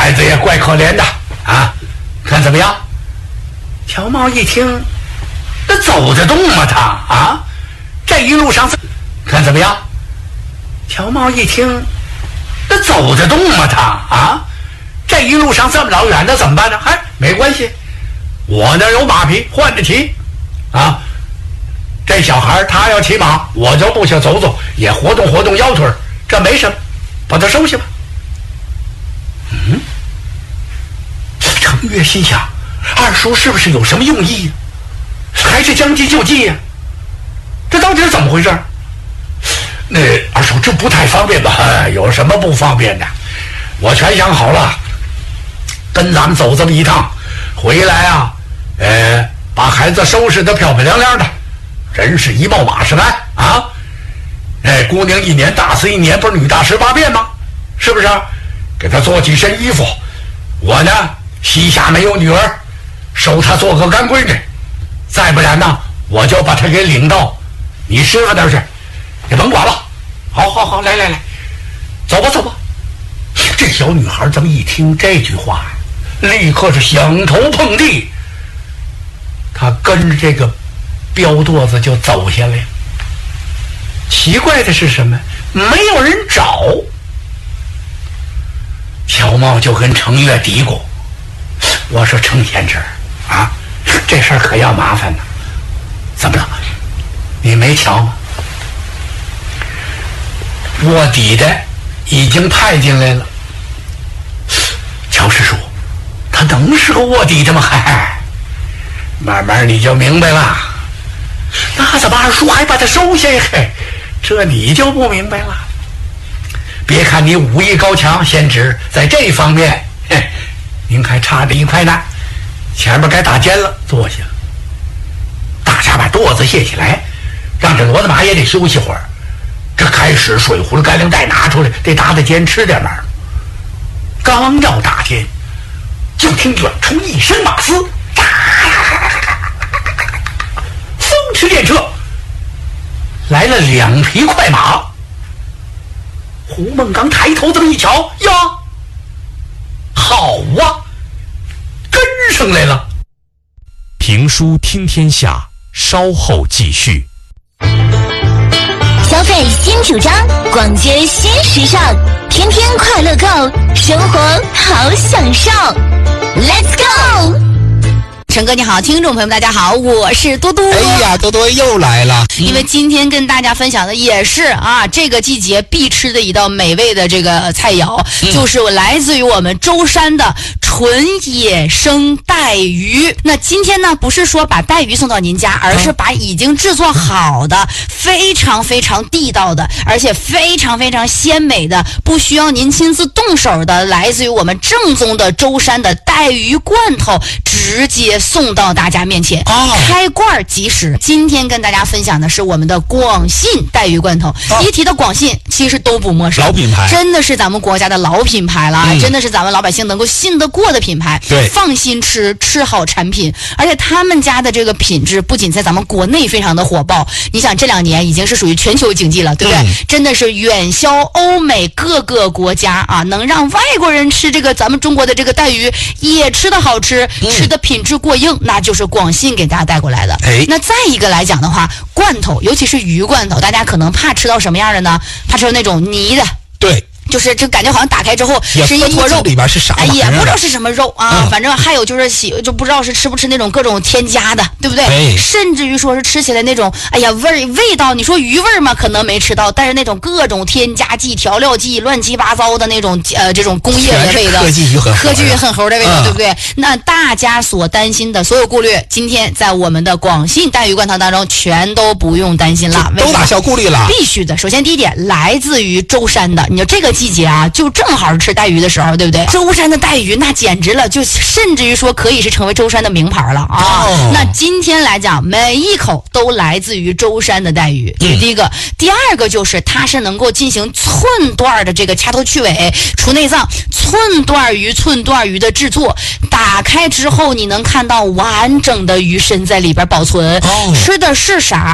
孩子也怪可怜的啊，看怎么样？乔茂一听，那走得动吗他啊？这一路上看怎么样？乔茂一听，那走得动吗他啊？这一路上这么老远的怎么办呢？哎，没关系，我那有马匹，换着骑啊。这小孩他要骑马，我就步下走走，也活动活动腰腿，这没什么，把他收下吧。程越心想，二叔是不是有什么用意呀？还是将计就计呀？这到底是怎么回事？那二叔这不太方便吧？有什么不方便的？我全想好了，跟咱们走这么一趟，回来啊，把孩子收拾得漂漂亮亮的，真是一冒马是来啊！姑娘一年大死一年，不是女大十八变吗？是不是？给她做几身衣服，我呢膝下没有女儿，收她做个干闺女，再不然呢，我就把她给领到你师傅那儿去，你甭管了。好，来，走吧。这小女孩这么一听这句话，立刻是响头碰地，她跟着这个彪垛子就走下来。奇怪的是什么？没有人找。乔茂就跟程越嘀咕：“我说程先生啊，这事儿可要麻烦呢。怎么了？你没瞧吗？卧底的已经派进来了。乔师叔，他能是个卧底的吗？嗨，慢慢你就明白了。那怎么二叔还把他收下呀？嘿，这你就不明白了。别看你武艺高强，先知在这方面，您还差着一块呢。前面该打尖了，坐下。大家把垛子卸起来，让这骡子马也得休息会儿。这开始水壶的干粮袋拿出来，得打打尖，吃点儿。刚要打尖，就听远处一声马嘶，风驰电掣，来了2匹快马。胡梦刚抬头这么一瞧，呀，好啊，跟上来了。 评书听天下，稍后继续。 消费新主张，逛街新时尚，天天快乐购，生活好享受。Let's go！ 陈哥你好，听众朋友们大家好，我是多多。 哎呀，多多又来了。 因为今天跟大家分享的也是啊，这个季节必吃的一道美味的这个菜肴，就是来自于我们舟山的纯野生带鱼。那今天呢，不是说把带鱼送到您家，而是把已经制作好的、非常非常地道的，而且非常非常鲜美的，不需要您亲自动手的，来自于我们正宗的舟山的带鱼罐头，直接送到大家面前，开罐即食。今天跟大家分享的是我们的广信带鱼罐头。一提到广信，其实都不陌生， 老品牌， 真的是咱们国家的老品牌了，真的是咱们老百姓能够信得过的品牌。 对， 放心吃好产品，而且他们家的这个品质不仅在咱们国内非常的火爆，你想这2年已经是属于全球经济了，对不对？真的是远销欧美各个国家啊，能让外国人吃这个咱们中国的这个带鱼也吃得好吃，吃的品质过硬，那就是广信给大家带过来的。那再一个来讲的话，罐头，尤其是鱼罐头，大家可能怕吃到什么样的呢？怕吃到那种泥的。 对， 就是这感觉好像打开之后是一坨肉， 里边是啥玩意儿？ 也不知道是什么肉啊，反正还有就是就不知道是吃不吃那种各种添加的，对不对？甚至于说是吃起来那种，哎呀味道，你说鱼味嘛，可能没吃到，但是那种各种添加剂、调料剂、乱七八糟的那种这种工业的味道，科技与狠猴的味道，对不对？那大家所担心的所有顾虑，今天在我们的广信带鱼罐头当中全都不用担心了， 都打消顾虑了。 必须的。首先第一点，来自于舟山的，你说这个季节啊，就正好是吃带鱼的时候，对不对？舟山的带鱼那简直了，就甚至于说可以是成为舟山的名牌了啊！那今天来讲，每一口都来自于舟山的带鱼，这是第一个。第二个就是它是能够进行寸段的这个掐头去尾、除内脏、寸段鱼的制作。打开之后，你能看到完整的鱼身在里边保存。吃的是啥？